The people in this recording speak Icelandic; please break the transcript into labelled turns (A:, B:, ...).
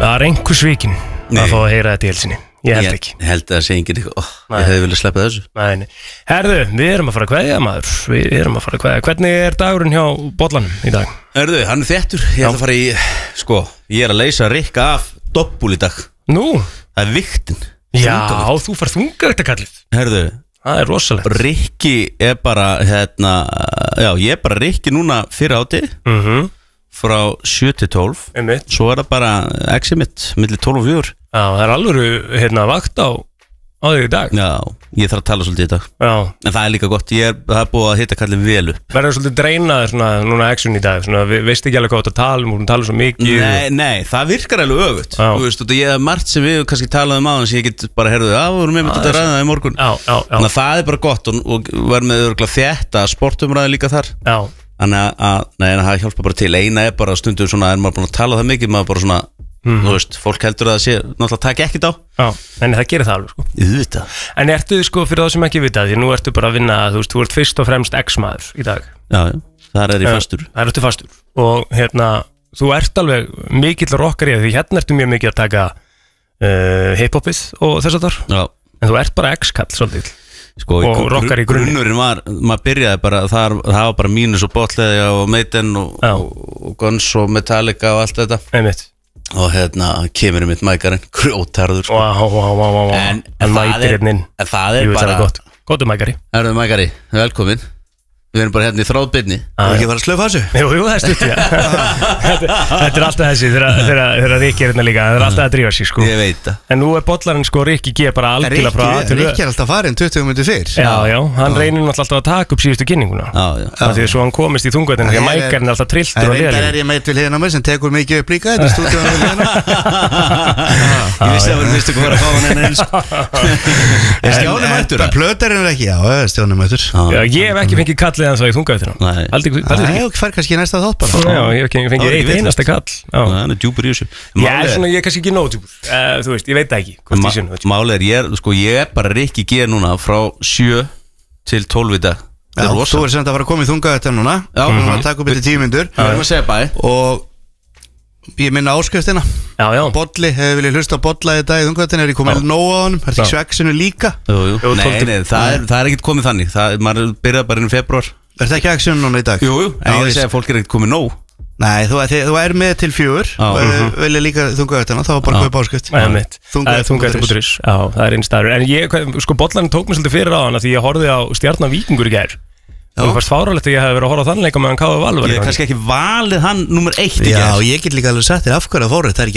A: Það er einhver svikin að fá að heyra þetta í helsinni. Ég held ekki.
B: Ég held að það sé enginn ég hefði viljað sleppa þessu.
A: Nei. Herðu, við erum að fara að kveðja maður. Við erum að fara að kveðja. Hvernig er dagurinn hjá bollanum í dag?
B: Herðu, hann er þettur. Ég ætla að fara í, ég er að leysa Rikka af doppul í dag.
A: Nú?
B: Það er viktin.
A: Já, þú fær þungavíktakallið.
B: Herðu,
A: það er rosalegt.
B: Rikki er bara, ég er bara Rikki núna fyrir áti. Frá 7 til 12. Svo er það bara exið mitt millir 12 og 4.
A: Já, það er alveg vakt á þig í dag.
B: Já, ég þarf að tala svolítið í dag.
A: Já.
B: En það er líka gott, það er búið að hitta kallið vel upp.
A: Verður svolítið dreinaður svona núna action í dag, svona, veist ekki alveg hvað þú tala um, tala svo mikið.
B: Nei, það virkar alveg öfugt. Þú veist, ég hef margt sem við kannski talaðum á þannig sem ég get bara herðið, við vorum með þetta ræða það í morgun. Þannig að það er bara gott og verður með örgulega þétta sportumræði líka þar.
A: Já.
B: Þannig að það hjálpa bara til. Eina er bara stundum svona, er maður búin að tala það mikið, maður bara svona, þú veist, fólk heldur að það sé náttúrulega taka ekkert á.
A: Já, en það gerir það alveg, sko.
B: Ég veit það.
A: En ertu, fyrir það sem ekki vita, því nú ertu bara að vinna, þú ert fyrst og fremst ex-maður í dag.
B: Já, það er ég fastur.
A: Það ertu fastur. Og þú ert alveg mikill rockari, því hérna ertu mjög mikið að taka hip-hopið og þess að þar.
B: Já.
A: En þú ert bara ex-kall, svolítið. Og rockar í grunni.
B: Grunnurinn var, maður byrjaði bara, það var bara Mínus og Botleðja og Maiden og Guns og Metallica og allt þetta.
A: Einmitt.
B: Og kemur mitt mækarinn, grjótarður.
A: En
B: það er bara
A: Góðu mækari.
B: Erðu mækari, velkomin. Við erum bara hérna í þráðbyrni.
C: Það er ekki að fara að slöfa þessu.
A: Jú, það er stutt, já. Þetta er alltaf þessi þegar Rikki er hérna líka. Það er alltaf að drífa sig, sko.
B: Ég veit það.
A: En nú er bollarinn, sko, Rikki G bara algjörlega frá að til
C: Rikki er alltaf farin 20 minútur fyrr.
A: Já, hann reynir náttúrulega alltaf að taka upp síðustu kynninguna. Því svo hann komist í þungveitina, því að mækarinn er alltaf trilltur og leðilegur.
C: En er ég meitt við hliðina á mér sem tekur mikið upp líka þetta stúdíónu við hliðina.
B: Ég vissi að við vistu hvað var að fá hann en eins.
C: Stjáni mættur. Plötarinn er ekki, já, Stjáni mættur.
A: Ég hef ekki fengið kallið hans á í þungveitina.
C: Nei, fær kannski næsta þátt bara.
A: Já, ég hef ekki fengið eitt einasta kall.
B: Það er djúpur í þessu.
A: Ég er kannski ekki nóg djúpur. Þú veist, ég veit það ekki.
B: Málið ég er bara Rikki G núna frá 7 til 12 í dag.
C: Já, þú er sem að fara að koma í þunga þetta núna. Já, við erum að taka upp þetta 10 mínútur.
B: Við erum að segja bæ.
C: Og ég minna áskriftina.
A: Já.
C: Bolli, hefur viljað hlusta á Bolla í dag í þungaðinu, er ég komið nóg á honum, er þetta í svexinu líka?
B: Jú. Nei, það er ekkert komið þannig. Maður byrjaði bara inn í febrúar.
C: Er þetta ekki aksjónu núna í dag?
B: Jú, en ég segi að fólk er ekkert komið nóg.
C: Nei, þú er með til 4 og vilja líka þungaðinu, þá var bara kaupa áskrift.
A: Þungaðinu.is. Já, það er einn staður. En bollarinn tók mér svolítið fyrir á hana því ég horfði á Stjarnan Víkingur í gær. Það fannst fárálegt að ég hef verið að horfa á þann leika meðan K.V. Valur.
B: Ég hef kannski ekki valið hann nummer 1 í gær.
C: Já, ég get líka alveg sagt þér af hverju að fórið, það er ekki